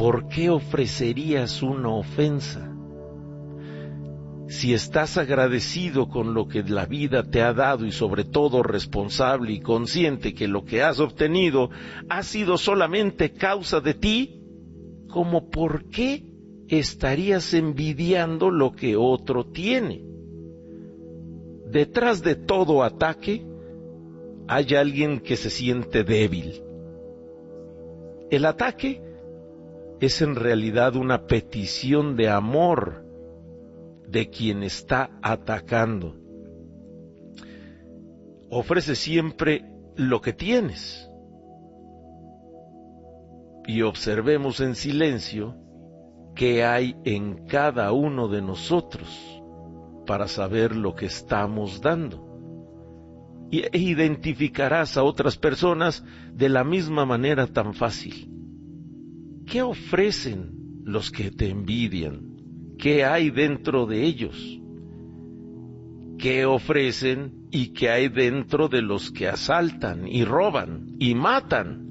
¿por qué ofrecerías una ofensa? Si estás agradecido con lo que la vida te ha dado y sobre todo responsable y consciente que lo que has obtenido ha sido solamente causa de ti, ¿cómo por qué estarías envidiando lo que otro tiene? Detrás de todo ataque hay alguien que se siente débil. El ataque es en realidad una petición de amor de quien está atacando. Ofrece siempre lo que tienes. Y observemos en silencio qué hay en cada uno de nosotros para saber lo que estamos dando. E identificarás a otras personas de la misma manera tan fácil. ¿Qué ofrecen los que te envidian? ¿Qué hay dentro de ellos? ¿Qué ofrecen y qué hay dentro de los que asaltan y roban y matan?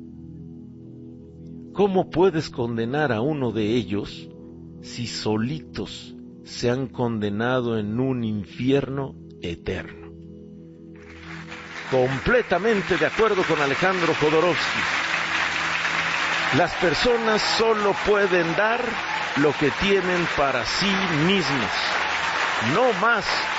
¿Cómo puedes condenar a uno de ellos si solitos se han condenado en un infierno eterno? Completamente de acuerdo con Alejandro Jodorowsky. Las personas solo pueden dar lo que tienen para sí mismas, no más